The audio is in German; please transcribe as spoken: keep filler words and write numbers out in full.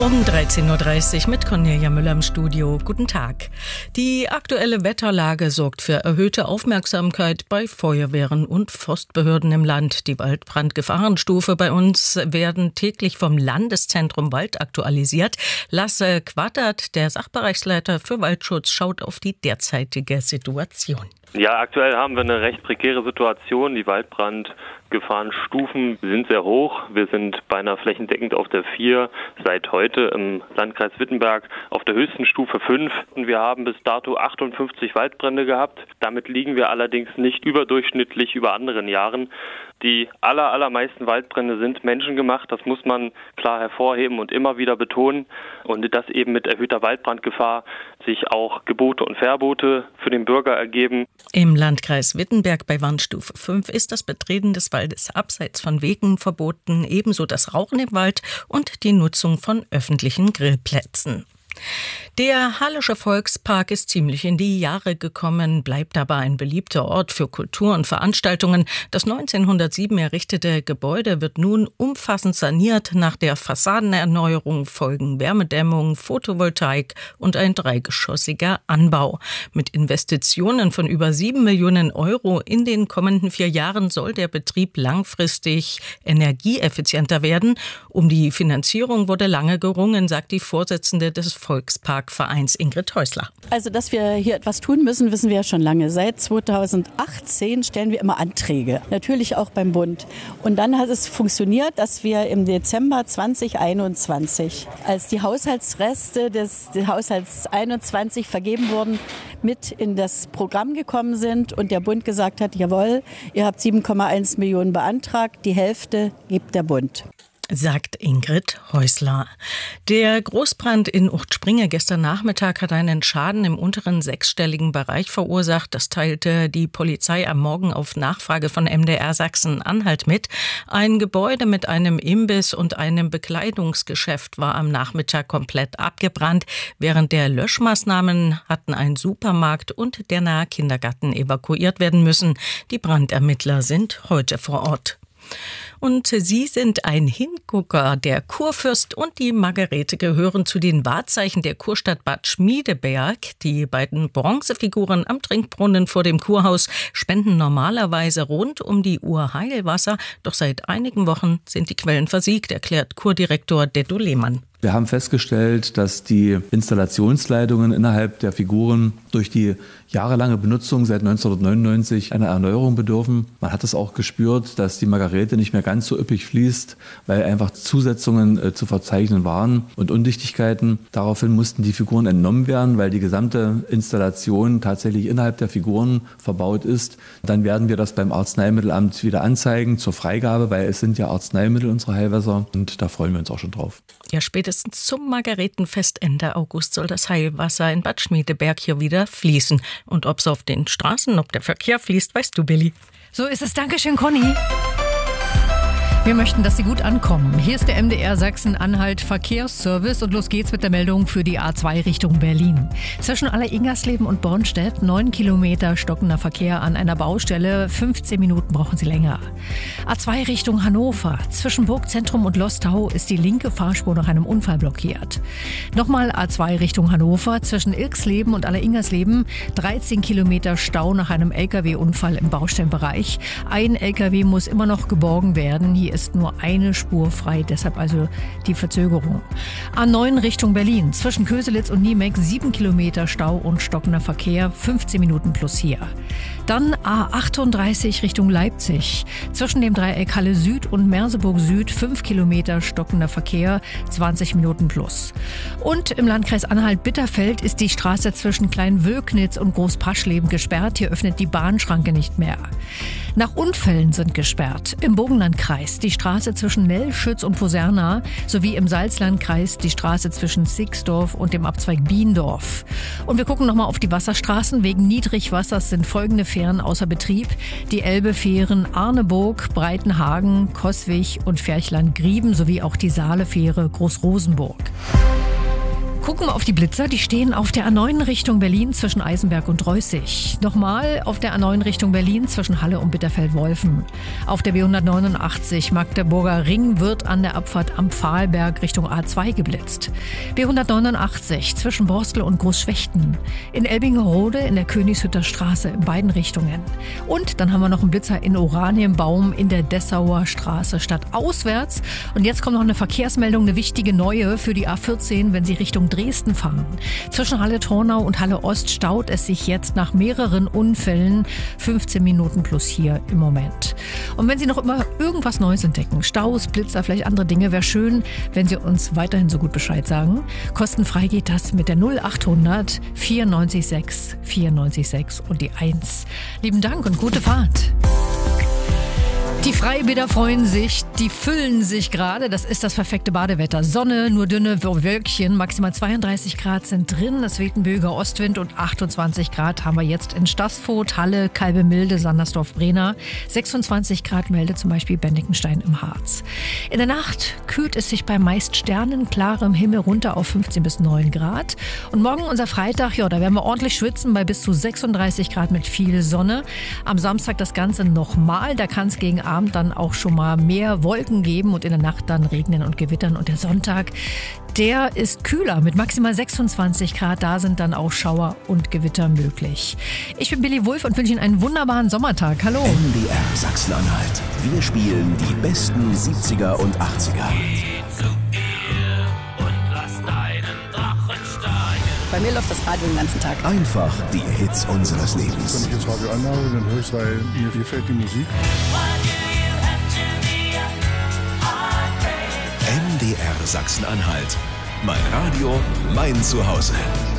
Um dreizehn Uhr dreißig mit Cornelia Müller im Studio. Guten Tag. Die aktuelle Wetterlage sorgt für erhöhte Aufmerksamkeit bei Feuerwehren und Forstbehörden im Land. Die Waldbrandgefahrenstufe bei uns werden täglich vom Landeszentrum Wald aktualisiert. Lasse Quattert, der Sachbereichsleiter für Waldschutz, schaut auf die derzeitige Situation. Ja, aktuell haben wir eine recht prekäre Situation. Die Waldbrandgefahrenstufen sind sehr hoch. Wir sind beinahe flächendeckend auf der vier, seit heute im Landkreis Wittenberg auf der höchsten Stufe fünf. Und wir haben bis dato achtundfünfzig Waldbrände gehabt. Damit liegen wir allerdings nicht überdurchschnittlich über anderen Jahren. Die aller, allermeisten Waldbrände sind menschengemacht. Das muss man klar hervorheben und immer wieder betonen. Und dass eben mit erhöhter Waldbrandgefahr sich auch Gebote und Verbote für den Bürger ergeben. Im Landkreis Wittenberg bei Warnstufe fünf ist das Betreten des Waldes abseits von Wegen verboten, ebenso das Rauchen im Wald und die Nutzung von öffentlichen Grillplätzen. Der Hallische Volkspark ist ziemlich in die Jahre gekommen, bleibt aber ein beliebter Ort für Kultur und Veranstaltungen. Das neunzehnhundertsieben errichtete Gebäude wird nun umfassend saniert. Nach der Fassadenerneuerung folgen Wärmedämmung, Photovoltaik und ein dreigeschossiger Anbau. Mit Investitionen von über sieben Millionen Euro in den kommenden vier Jahren soll der Betrieb langfristig energieeffizienter werden. Um die Finanzierung wurde lange gerungen, sagt die Vorsitzende des Volksparkvereins Ingrid Häusler. Also, dass wir hier etwas tun müssen, wissen wir ja schon lange. Seit zweitausendachtzehn stellen wir immer Anträge, natürlich auch beim Bund. Und dann hat es funktioniert, dass wir im Dezember zweitausendeinundzwanzig, als die Haushaltsreste des, des Haushalts einundzwanzig vergeben wurden, mit in das Programm gekommen sind und der Bund gesagt hat, jawohl, ihr habt sieben Komma eins Millionen beantragt, die Hälfte gibt der Bund. Sagt Ingrid Häusler. Der Großbrand in Uchtspringe gestern Nachmittag hat einen Schaden im unteren sechsstelligen Bereich verursacht. Das teilte die Polizei am Morgen auf Nachfrage von M D R Sachsen-Anhalt mit. Ein Gebäude mit einem Imbiss und einem Bekleidungsgeschäft war am Nachmittag komplett abgebrannt. Während der Löschmaßnahmen hatten ein Supermarkt und der nahe Kindergarten evakuiert werden müssen. Die Brandermittler sind heute vor Ort. Und sie sind ein Hingucker. Der Kurfürst und die Margarete gehören zu den Wahrzeichen der Kurstadt Bad Schmiedeberg. Die beiden Bronzefiguren am Trinkbrunnen vor dem Kurhaus spenden normalerweise rund um die Uhr Heilwasser. Doch seit einigen Wochen sind die Quellen versiegt, erklärt Kurdirektor Detto Lehmann. Wir haben festgestellt, dass die Installationsleitungen innerhalb der Figuren durch die jahrelange Benutzung seit neunzehnhundertneunundneunzig einer Erneuerung bedürfen. Man hat es auch gespürt, dass die Margarete nicht mehr ganz so üppig fließt, weil einfach Zusetzungen äh, zu verzeichnen waren und Undichtigkeiten. Daraufhin mussten die Figuren entnommen werden, weil die gesamte Installation tatsächlich innerhalb der Figuren verbaut ist. Dann werden wir das beim Arzneimittelamt wieder anzeigen zur Freigabe, weil es sind ja Arzneimittel, unsere Heilwässer, und da freuen wir uns auch schon drauf. Ja, spätestens zum Margaretenfest Ende August soll das Heilwasser in Bad Schmiedeberg hier wieder fließen. Und ob es auf den Straßen, ob der Verkehr fließt, weißt du, Billy. So ist es. Dankeschön, Conny. Wir möchten, dass Sie gut ankommen. Hier ist der M D R Sachsen-Anhalt Verkehrsservice und los geht's mit der Meldung für die A zwei Richtung Berlin. Zwischen Aller-Ingersleben und Bornstedt neun Kilometer stockender Verkehr an einer Baustelle. fünfzehn Minuten brauchen Sie länger. A zwei Richtung Hannover. Zwischen Burgzentrum und Lostau ist die linke Fahrspur nach einem Unfall blockiert. Nochmal A zwei Richtung Hannover. Zwischen Ilksleben und Aller-Ingersleben dreizehn Kilometer Stau nach einem L K W-Unfall im Baustellenbereich. Ein L K W muss immer noch geborgen werden. Hier ist nur eine Spur frei, deshalb also die Verzögerung. A neun Richtung Berlin, zwischen Köselitz und Niemek sieben Kilometer Stau und stockender Verkehr, fünfzehn Minuten plus hier. Dann A achtunddreißig Richtung Leipzig, zwischen dem Dreieck Halle Süd und Merseburg Süd fünf Kilometer stockender Verkehr, zwanzig Minuten plus. Und im Landkreis Anhalt-Bitterfeld ist die Straße zwischen Kleinwögnitz und Großpaschleben gesperrt. Hier öffnet die Bahnschranke nicht mehr. Nach Unfällen sind gesperrt im Burgenlandkreis die Straße zwischen Nellschütz und Poserna sowie im Salzlandkreis die Straße zwischen Sixdorf und dem Abzweig Biendorf. Und wir gucken nochmal auf die Wasserstraßen. Wegen Niedrigwassers sind folgende Fähren außer Betrieb. Die Elbe-Fähren Arneburg, Breitenhagen, Coswig und Ferchland-Grieben sowie auch die Saale-Fähre Großrosenburg. gucken wir auf die Blitzer. Die stehen auf der A neun Richtung Berlin zwischen Eisenberg und Reußig. Nochmal auf der A neun Richtung Berlin zwischen Halle und Bitterfeld-Wolfen. Auf der B hundertneunundachtzig Magdeburger Ring wird an der Abfahrt am Pfahlberg Richtung A zwei geblitzt. B hundertneunundachtzig zwischen Borstel und Großschwechten. In Elbingerode in der Königshütter Straße in beiden Richtungen. Und dann haben wir noch einen Blitzer in Oranienbaum in der Dessauer Straße stadtauswärts. Und jetzt kommt noch eine Verkehrsmeldung, eine wichtige neue für die A vierzehn, wenn Sie Richtung Dresden fahren. Zwischen Halle-Tornau und Halle-Ost staut es sich jetzt nach mehreren Unfällen fünfzehn Minuten plus hier im Moment. Und wenn Sie noch immer irgendwas Neues entdecken, Staus, Blitzer, vielleicht andere Dinge, wäre schön, wenn Sie uns weiterhin so gut Bescheid sagen. Kostenfrei geht das mit der null achthundert vierundneunzig sechs vierundneunzig sechs und die eins. Lieben Dank und gute Fahrt. Die Freibäder freuen sich, die füllen sich gerade. Das ist das perfekte Badewetter. Sonne, nur dünne Wölkchen, maximal zweiunddreißig Grad sind drin. Es weht ein böiger Ostwind und achtundzwanzig Grad haben wir jetzt in Stassfurt, Halle, Kalbemilde, Sandersdorf, Brena. sechsundzwanzig Grad meldet zum Beispiel Bendigenstein im Harz. In der Nacht kühlt es sich bei meist sternenklarem Himmel runter auf fünfzehn bis neun Grad. Und morgen unser Freitag, ja, da werden wir ordentlich schwitzen bei bis zu sechsunddreißig Grad mit viel Sonne. Am Samstag das Ganze nochmal. Da kann es gegen Abend dann auch schon mal mehr Wolken geben und in der Nacht dann regnen und gewittern. Und der Sonntag, der ist kühler mit maximal sechsundzwanzig Grad. Da sind dann auch Schauer und Gewitter möglich. Ich bin Billy Wulff und wünsche Ihnen einen wunderbaren Sommertag. Hallo. M D R Sachsen-Anhalt. Wir spielen die besten siebziger und achtziger. Bei mir läuft das Radio den ganzen Tag. Einfach die Hits unseres Lebens. Wenn ich das Radio anhabe, dann höre ich es, weil mir gefällt die Musik. M D R Sachsen-Anhalt. Mein Radio, mein Zuhause.